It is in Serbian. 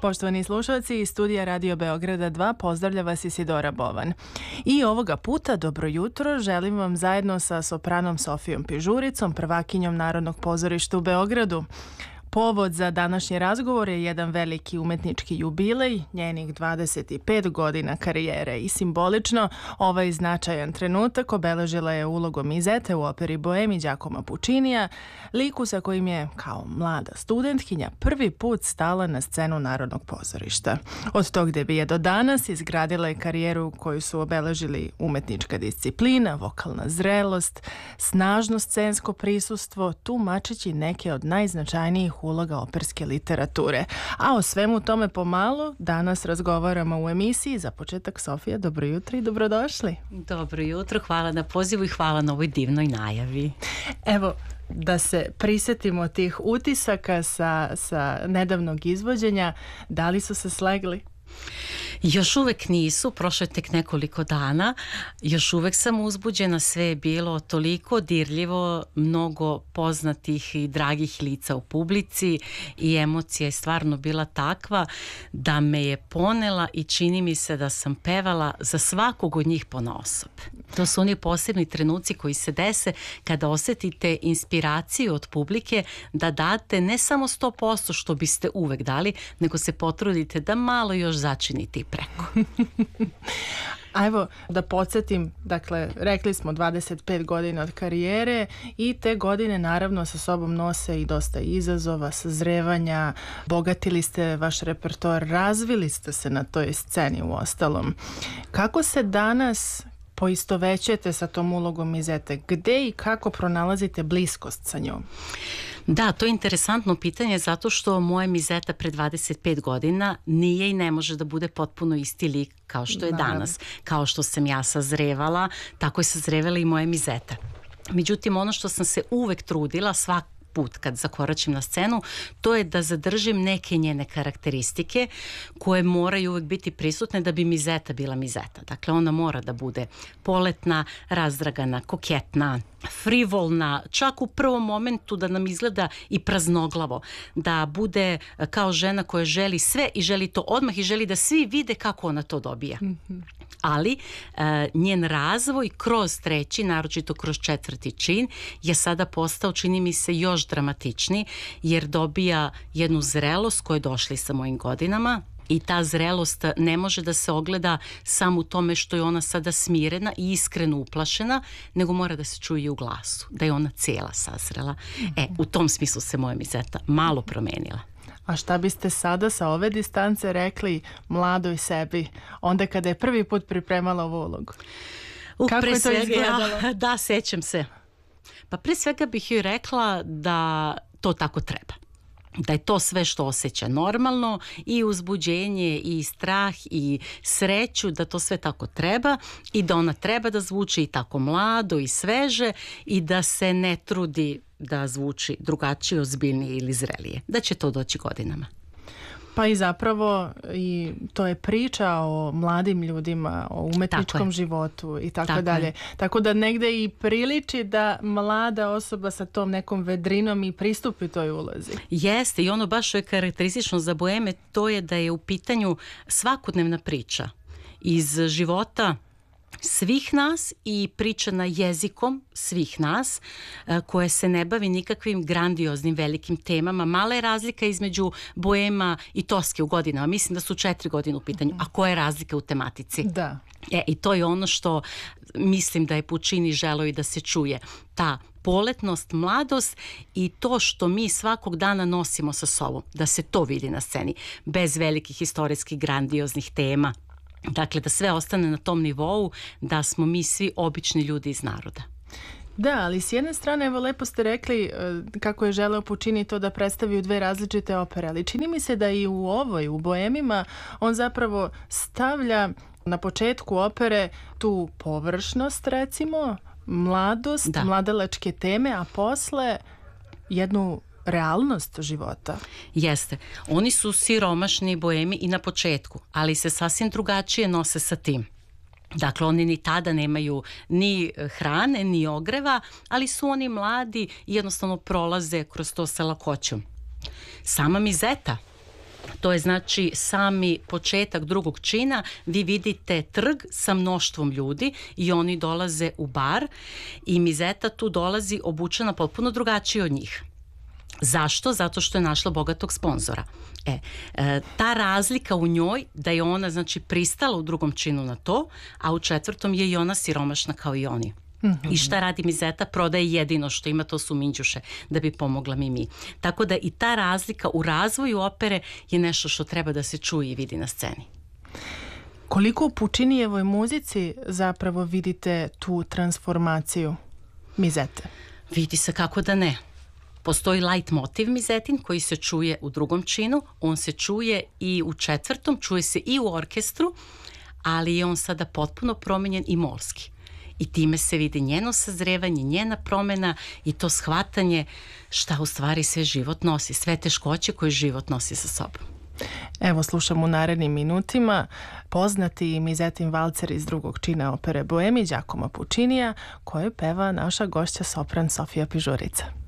Poštovani slušalci, iz studija Radio Beograda 2 pozdravlja vas Isidora Bovan. I ovoga puta, dobro jutro, želim vam zajedno sa sopranom Sofijom Pižuricom, prvakinjom Narodnog pozorišta u Beogradu. Povod za današnji razgovor je jedan veliki umetnički jubilej, njenih 25 godina karijere i simbolično ovaj značajan trenutak obeležila je ulogom Mizete u operi Boemi Giacomo Puccinija, liku sa kojim je, kao mlada studentkinja, prvi put stala na scenu Narodnog pozorišta. Od tog debija do danas izgradila je karijeru koju su obeležili umetnička disciplina, vokalna zrelost, snažno scensko prisustvo, tumačeći neke od najznačajnijih uloga operske literature. A o svemu tome pomalo danas razgovaramo u emisiji. Za početak, Sofija, dobro jutro i dobrodošli. Dobro jutro, hvala na pozivu i hvala na ovoj divnoj najavi. Evo, da se prisetimo tih utisaka sa nedavnog izvođenja, da li su se slegli? Još uvek nisu, prošlo je tek nekoliko dana, još uvek sam uzbuđena, sve je bilo toliko dirljivo, mnogo poznatih i dragih lica u publici i emocija je stvarno bila takva da me je ponela i čini mi se da sam pevala za svakog od njih ponaosob. To su oni posebni trenuci koji se dese kada osetite inspiraciju od publike da date ne samo 100% što biste uvek dali, nego se potrudite da malo još začinite i preko. A evo da podsjetim, dakle, rekli smo 25 godina od karijere i te godine naravno sa sobom nose i dosta izazova, sazrevanja, bogatili ste vaš repertoar, razvili ste se na toj sceni u ostalom. Kako se danas poistovećujete sa tom ulogom Mizete? Gde i kako pronalazite bliskost sa njom? Da, to je interesantno pitanje zato što moja Mizeta pre 25 godina nije i ne može da bude potpuno isti lik kao što je danas. Kao što sam ja sazrevala, tako je sazrevala i moja Mizeta. Međutim, ono što sam se uvek trudila, svak put kad zakoračim na scenu, to je da zadržim neke njene karakteristike koje moraju uvek biti prisutne da bi Mizeta bila Mizeta. Dakle, ona mora da bude poletna, razdragana, koketna, frivolna, čak u prvom momentu da nam izgleda i praznoglavo, da bude kao žena koja želi sve i želi to odmah i želi da svi vide kako ona to dobija. Ali njen razvoj kroz treći, naročito kroz četvrti čin, je sada postao, čini mi se, još dramatičniji, jer dobija jednu zrelost koja je došla sa mojim godinama. I ta zrelost ne može da se ogleda samo u tome što je ona sada smirena i iskreno uplašena, nego mora da se čuje u glasu, da je ona cijela sazrela. U tom smislu se moja Mizeta malo promenila. A šta biste sada sa ove distance rekli mladoj sebi, onda kada je prvi put pripremala ovu ulogu? Kako je to izgledalo? Da, sećam se. Pa pre svega bih joj rekla da to tako treba. Da je to sve što osjeća normalno, i uzbuđenje i strah i sreću, da to sve tako treba i da ona treba da zvuči i tako mlado i sveže i da se ne trudi da zvuči drugačije, ozbiljnije ili zrelije. Da će to doći godinama. Pa i zapravo i to je priča o mladim ljudima, o umetničkom životu i tako dalje. Tako da negde i priliči da mlada osoba sa tom nekom vedrinom i pristupi toj ulozi. Jeste, i ono baš što je karakteristično za Boeme, to je da je u pitanju svakodnevna priča iz života svih nas i pričana jezikom svih nas, koje se ne bavi nikakvim grandioznim velikim temama. Mala je razlika između Boema i Toske u godinama. Mislim da su 4 godine u pitanju. A koja je razlika u tematici? Da. I to je ono što mislim da je Puccini želeo i da se čuje. Ta poletnost, mladost i to što mi svakog dana nosimo sa sobom. Da se to vidi na sceni. Bez velikih istorijskih grandioznih tema. Dakle, da sve ostane na tom nivou, da smo mi svi obični ljudi iz naroda. Da, ali s jedne strane, evo, lepo ste rekli kako je želeo Puccini to da predstavi u dve različite opere, ali čini mi se da i u ovoj, u Boemima, on zapravo stavlja na početku opere tu površnost, recimo, mladost, mladalačke teme, a posle jednu realnost života. Jeste. Oni su siromašni Boemi i na početku, ali se sasvim drugačije nose sa tim. Dakle, oni ni tada nemaju ni hrane, ni ogreva, ali su oni mladi i jednostavno prolaze kroz to sa lakoćom. Sama Mizeta, To je znači sami početak drugog čina, vi vidite trg sa mnoštvom ljudi i oni dolaze u bar i Mizeta tu dolazi obučena potpuno drugačije od njih. Zašto? Zato što je našla bogatog sponzora. Ta razlika u njoj da je ona znači pristala u drugom činu na to, a u četvrtom je i ona siromašna kao i oni. I šta radi Mizeta? Prodaje jedino što ima, to su minđuše, da bi pomogla Mimi. Tako da i ta razlika u razvoju opere je nešto što treba da se čuje i vidi na sceni. Koliko u Pučinijevoj muzici zapravo vidite tu transformaciju Mizete? Vidi se, kako da ne. Postoji light motiv Mizetin koji se čuje u drugom činu, on se čuje i u četvrtom, čuje se i u orkestru, ali je on sada potpuno promenjen i molski. I time se vidi njeno sazrevanje, njena promena i to shvatanje šta u stvari sve život nosi, sve teškoće koje život nosi sa sobom. Evo, slušamo u narednim minutima poznati Mizetin valcer iz drugog čina opere Boemi Giacomo Puccinija, koju peva naša gošća sopran Sofija Pižurica.